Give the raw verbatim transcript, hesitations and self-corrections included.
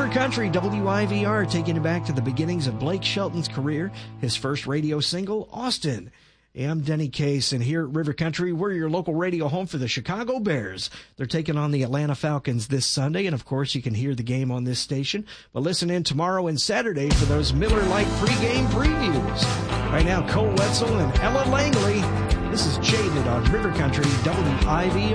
River Country, W I V R, taking you back to the beginnings of Blake Shelton's career, his first radio single, Austin. Hey, I'm Denny Case, and here at River Country, we're your local radio home for the Chicago Bears. They're taking on the Atlanta Falcons this Sunday, and of course you can hear the game on this station. But listen in tomorrow and Saturday for those Miller Lite pregame previews. Right now, Cole Wetzel and Ella Langley. This is Jaded on River Country, W I V R.